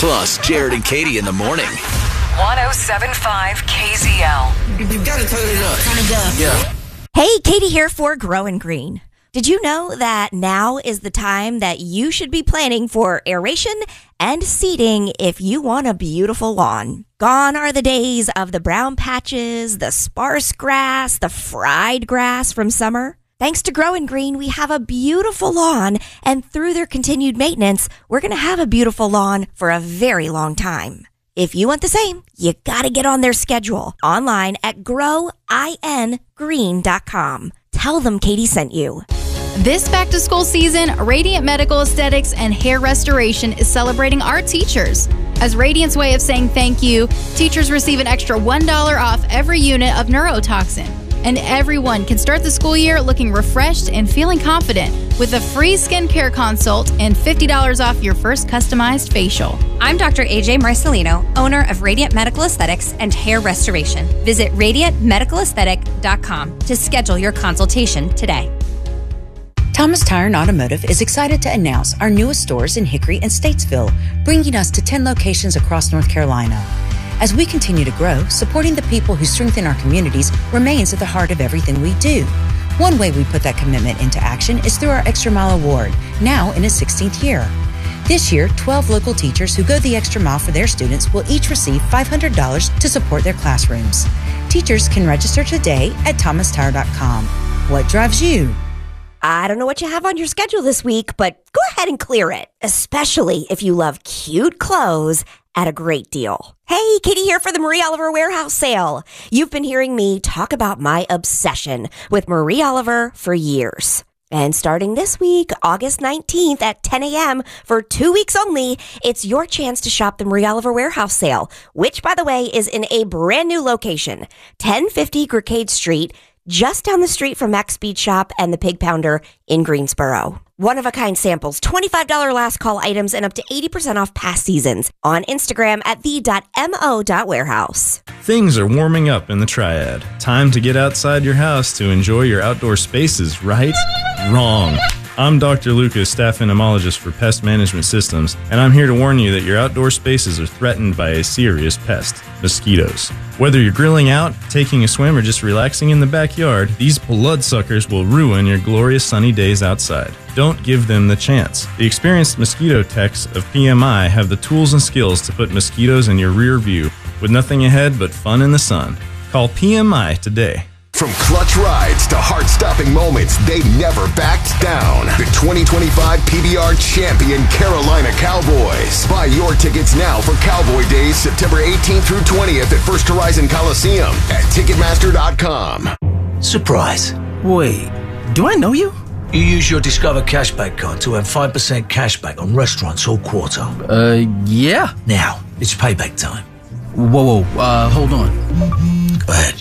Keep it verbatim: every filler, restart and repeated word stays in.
Plus, Jared and Katie in the morning. one oh seven point five K Z L. You gotta turn it up. Turn it up. Yeah. Hey, Katie here for Growing Green. Did you know that now is the time that you should be planning for aeration and seeding if you want a beautiful lawn? Gone are the days of the brown patches, the sparse grass, the fried grass from summer. Thanks to Growing Green, we have a beautiful lawn, and through their continued maintenance, we're going to have a beautiful lawn for a very long time. If you want the same, you got to get on their schedule online at grow in green dot com. Tell them Katie sent you. This back-to-school season, Radiant Medical Aesthetics and Hair Restoration is celebrating our teachers. As Radiant's way of saying thank you, teachers receive an extra one dollar off every unit of neurotoxin. And everyone can start the school year looking refreshed and feeling confident with a free skincare consult and fifty dollars off your first customized facial. I'm Doctor A J Marcelino, owner of Radiant Medical Aesthetics and Hair Restoration. Visit radiant medical aesthetic dot com to schedule your consultation today. Thomas Tire and Automotive is excited to announce our newest stores in Hickory and Statesville, bringing us to ten locations across North Carolina. As we continue to grow, supporting the people who strengthen our communities remains at the heart of everything we do. One way we put that commitment into action is through our Extra Mile Award, now in its sixteenth year. This year, twelve local teachers who go the extra mile for their students will each receive five hundred dollars to support their classrooms. Teachers can register today at thomas tire dot com. What drives you? I don't know what you have on your schedule this week, but go ahead and clear it, especially if you love cute clothes at a great deal. Hey, Katie here for the Marie Oliver Warehouse Sale. You've been hearing me talk about my obsession with Marie Oliver for years. And starting this week, August nineteenth at ten a.m. for two weeks only, it's your chance to shop the Marie Oliver Warehouse Sale, which, by the way, is in a brand new location, ten fifty Gracade Street, just down the street from Max Speed Shop and the Pig Pounder in Greensboro. One-of-a-kind samples, twenty-five dollars last call items, and up to eighty percent off past seasons. On Instagram at the dot mo dot warehouse. Things are warming up in the Triad. Time to get outside your house to enjoy your outdoor spaces, right? Wrong. I'm Doctor Lucas, staff entomologist for Pest Management Systems, and I'm here to warn you that your outdoor spaces are threatened by a serious pest, mosquitoes. Whether you're grilling out, taking a swim, or just relaxing in the backyard, these bloodsuckers will ruin your glorious sunny days outside. Don't give them the chance. The experienced mosquito techs of P M I have the tools and skills to put mosquitoes in your rear view with nothing ahead but fun in the sun. Call P M I today. From clutch rides to heart-stopping moments, they never backed down. The twenty twenty-five P B R champion Carolina Cowboys. Buy your tickets now for Cowboy Days, September eighteenth through twentieth at First Horizon Coliseum at ticketmaster dot com. Surprise. Wait, do I know you? You use your Discover Cashback card to earn five percent cashback on restaurants all quarter. Uh, yeah. Now, it's payback time. Whoa, whoa, uh, hold on. Go ahead.